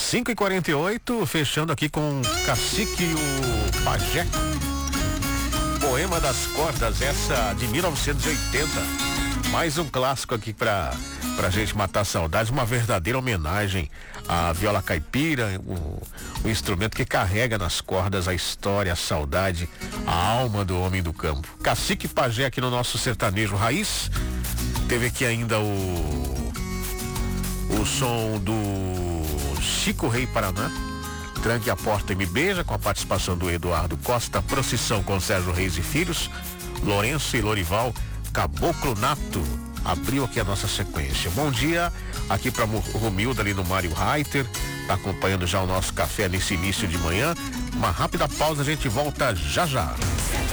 5h48, fechando aqui com Cacique e o Pajé. Poema das Cordas, essa de 1980. Mais um clássico aqui pra gente matar a saudade, uma verdadeira homenagem à viola caipira, o instrumento que carrega nas cordas a história, a saudade, a alma do homem do campo. Cacique e Pajé aqui no nosso sertanejo raiz. Teve aqui ainda o som do Chico Rei Paraná, Tranque a Porta e Me Beija, com a participação do Eduardo Costa, Procissão com Sérgio Reis e Filhos, Lourenço e Lorival, Caboclo Nato, abriu aqui a nossa sequência. Bom dia aqui para Romilda ali no Mário Reiter, tá acompanhando já o nosso café nesse início de manhã. Uma rápida pausa, a gente volta já já.